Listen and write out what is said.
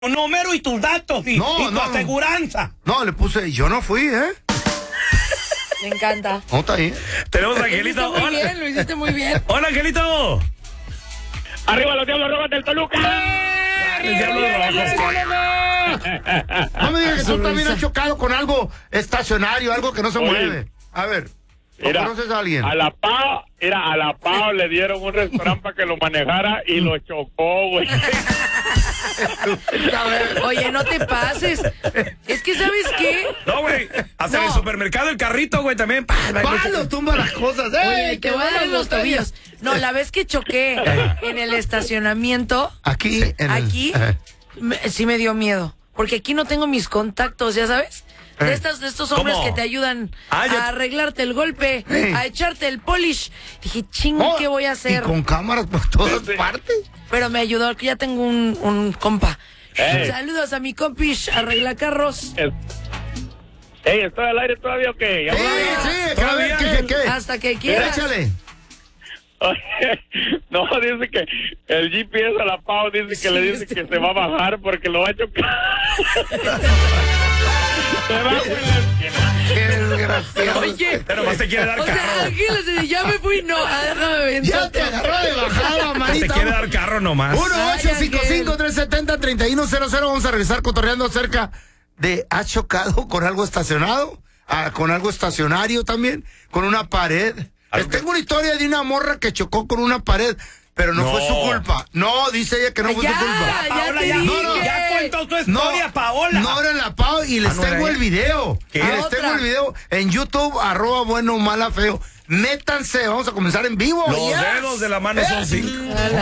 número y tus datos y tu aseguranza. No, le puse, yo no fui, ¿eh? Me encanta. No, está ahí. Tenemos a Angelito. Lo hiciste muy bien. Hola, Angelito. ¡Arriba los Diablos Rojos del Toluca! Los Diablos Rojos. No me digas que tú también has chocado con algo estacionario, algo que no se mueve. A ver, Mira, ¿conoces a alguien? A la Pau le dieron un restaurante para que lo manejara y lo chocó, güey. Oye, no te pases. Es que, ¿sabes qué? No, güey. Hasta en el supermercado el carrito, güey, también. ¡Palo! Tumba las cosas. Oye, te voy a dar los tobillos. No, la vez que choqué en el estacionamiento, Aquí, sí me dio miedo. Porque aquí no tengo mis contactos, ¿ya sabes? De estos hombres ¿Cómo? que te ayudan Ah, a arreglarte el golpe, a echarte el polish. Dije, ¿qué voy a hacer? Y con cámaras por todas partes. Pero me ayudó, que ya tengo un compa. Saludos a mi compish, arregla carros. Ey, ¿estoy al aire todavía o qué? ¿Ya Sí, a ver, ¿qué? Hasta que quieras. Échale. No, dice que el GPS a la Pau dice que le dice que se va a bajar porque lo va a chocar. Se va a Qué desgraciado. Oye, Pero más te quiere dar o sea, carro. Ángeles, ya me fui, no, déjame ver. Ya te agarró de bajada, Te manita. quiere dar carro nomás. 1-855-370-3100. Vamos a regresar cotorreando acerca de ¿has chocado con algo estacionado? Con algo estacionario también, con una pared. Tengo una historia de una morra que chocó con una pared, pero no fue su culpa. No, dice ella que no fue su culpa. Ya te Ya contó tu historia, Paola. No era la Pau y les tengo el video. ¿Qué? Les tengo el video en YouTube, @bueno, mala, feo. Métanse, vamos a comenzar en vivo. Los dedos de la mano son 5.